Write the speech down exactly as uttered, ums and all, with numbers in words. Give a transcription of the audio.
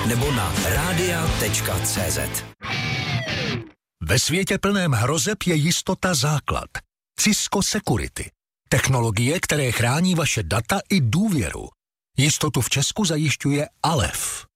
nebo na radia tečka cé zet. Ve světě plném hrozeb je jistota základ. Cisco Security. Technologie, které chrání vaše data i důvěru. Jistotu v Česku zajišťuje Alef.